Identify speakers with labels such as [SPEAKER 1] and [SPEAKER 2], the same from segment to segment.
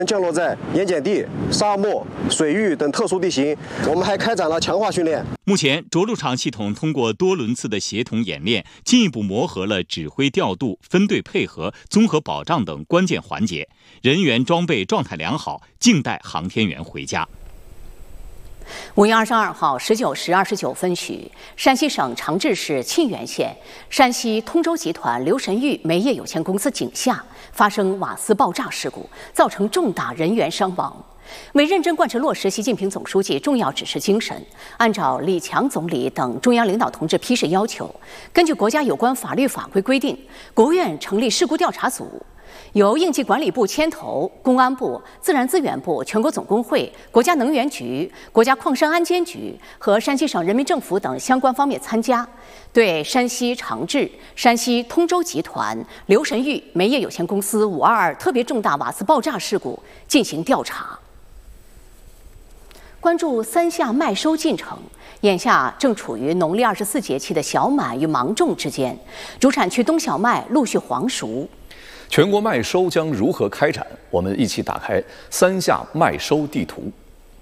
[SPEAKER 1] 降落在盐碱地、沙漠、水域等特殊地形。我们还开展了强化训练。
[SPEAKER 2] 目前，着陆场系统通过多轮次的协同演练，进一步磨合了指挥调度、分队配合、综合保障等关键环节，人员装备状态良好，静待航天员回家。
[SPEAKER 3] 5月22号19时29分许，山西省长治市沁源县山西通州集团刘神玉煤业有限公司井下发生瓦斯爆炸事故，造成重大人员伤亡。为认真贯彻落实习近平总书记重要指示精神，按照李强总理等中央领导同志批示要求，根据国家有关法律法规规定，国务院成立事故调查组。由应急管理部牵头，公安部、自然资源部、全国总工会、国家能源局、国家矿山安监局和山西省人民政府等相关方面参加，对山西长治、山西通州集团刘神玉煤业有限公司522特别重大瓦斯爆炸事故进行调查。关注三夏麦收进程，眼下正处于农历24节气的小满与芒种之间，主产区冬小麦陆续黄熟。
[SPEAKER 4] 全国麦收将如何开展？我们一起打开三夏麦收地图。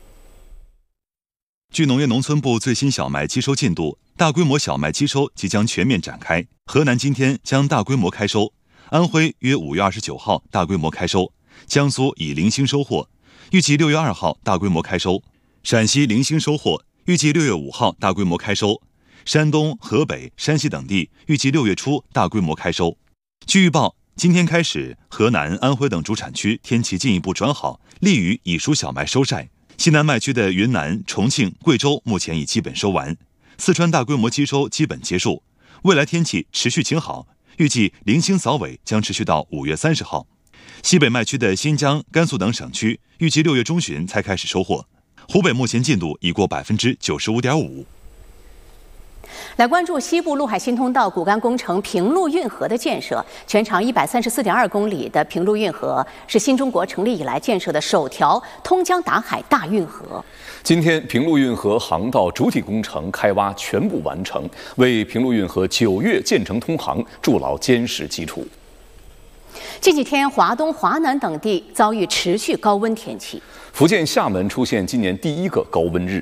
[SPEAKER 5] 据农业农村部最新小麦机收进度，大规模小麦机收即将全面展开。河南今天将大规模开收，安徽约5月29号大规模开收，江苏已零星收获，预计6月2号大规模开收。陕西零星收获，预计6月5号大规模开收。山东、河北、山西等地预计6月初大规模开收。据预报，今天开始，河南、安徽等主产区天气进一步转好，利于已熟小麦收晒。西南麦区的云南、重庆、贵州目前已基本收完，四川大规模机收基本结束。未来天气持续晴好，预计零星扫尾将持续到5月30号。西北麦区的新疆、甘肃等省区预计6月中旬才开始收获。湖北目前进度已过95.5%。
[SPEAKER 3] 来关注西部陆海新通道骨干工程平陆运河的建设，全长134.2公里的平陆运河是新中国成立以来建设的首条通江达海大运河。
[SPEAKER 4] 今天，平陆运河航道主体工程开挖全部完成，为平陆运河9月建成通航筑牢坚实基础。
[SPEAKER 3] 近几天，华东、华南等地遭遇持续高温天气。
[SPEAKER 4] 福建厦门出现今年第1个高温日。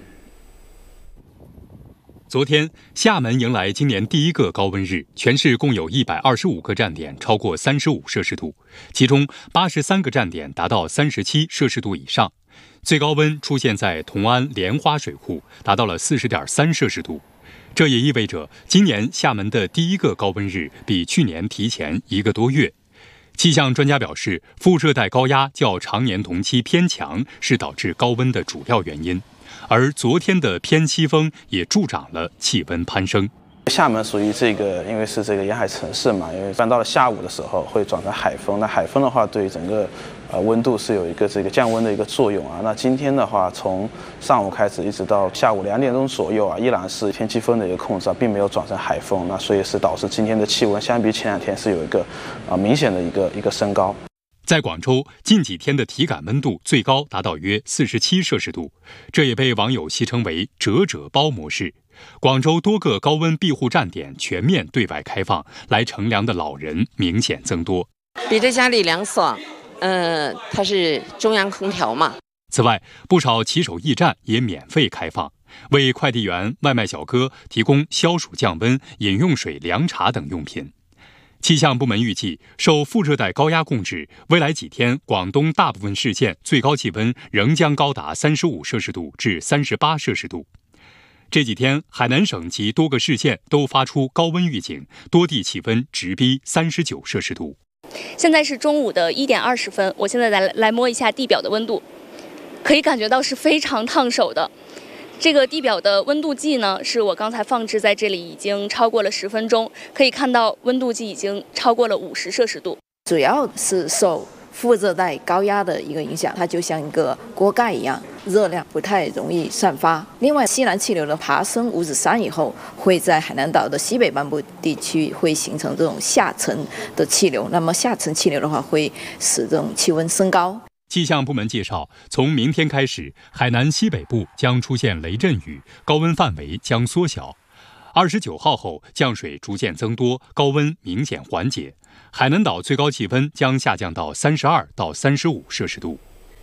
[SPEAKER 6] 昨天，厦门迎来今年第1个高温日，全市共有125个站点超过35摄氏度，其中83个站点达到37摄氏度以上。最高温出现在同安莲花水库，达到了40.3摄氏度。这也意味着今年厦门的第1个高温日比去年提前1个多月。气象专家表示，副热带高压较常年同期偏强是导致高温的主要原因。而昨天的偏西风也助长了气温攀升。
[SPEAKER 7] 厦门属于因为是沿海城市嘛，因为搬到了下午的时候会转成海风，那海风的话对整个温度是有一个降温的一个作用啊。那今天的话，从上午开始一直到下午2点钟左右啊，依然是偏西风的一个控制啊，并没有转成海风，那所以是导致今天的气温相比前2天是有一个明显的一个升高。
[SPEAKER 6] 在广州，近几天的体感温度最高达到约47摄氏度，这也被网友戏称为“折折包模式”。广州多个高温庇护站点全面对外开放，来乘凉的老人明显增多。
[SPEAKER 8] 比在家里凉爽，它是中央空调嘛。
[SPEAKER 6] 此外，不少骑手驿站也免费开放，为快递员、外卖小哥提供消暑降温、饮用水、凉茶等用品。气象部门预计，受副热带高压控制，未来几天广东大部分市县最高气温仍将高达35摄氏度至38摄氏度。这几天，海南省及多个市县都发出高温预警，多地气温直逼39摄氏度。
[SPEAKER 9] 现在是中午的1点20分，我现在来摸一下地表的温度，可以感觉到是非常烫手的。这个地表的温度计呢，是我刚才放置在这里，已经超过了10分钟，可以看到温度计已经超过了50摄氏度。
[SPEAKER 10] 主要是受副热带高压的一个影响，它就像一个锅盖一样，热量不太容易散发。另外，西南气流的爬升五指山以后，会在海南岛的西北半部地区会形成这种下沉的气流，那么下沉气流的话，会使这种气温升高。
[SPEAKER 6] 气象部门介绍，从明天开始，海南西北部将出现雷阵雨，高温范围将缩小。29号后，降水逐渐增多，高温明显缓解。海南岛最高气温将下降到32到35摄氏度。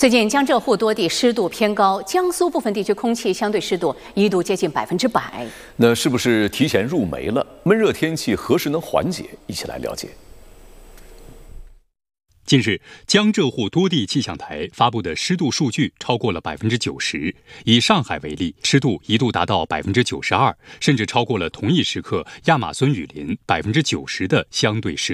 [SPEAKER 3] 最近江浙沪多地湿度偏高，江苏部分地区空气相对湿度一度接近100%。
[SPEAKER 4] 那是不是提前入梅了？闷热天气何时能缓解？一起来了解。
[SPEAKER 6] 近日，江浙沪多地气象台发布的湿度数据超过了90%。以上海为例，湿度一度达到92%，甚至超过了同一时刻亚马孙雨林90%的相对湿度。